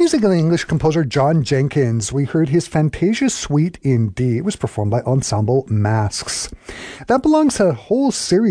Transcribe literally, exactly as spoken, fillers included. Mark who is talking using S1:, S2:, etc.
S1: music of the English composer John Jenkins. We heard his Fantasia Suite in D. It was performed by Ensemble Masks. That belongs to a whole series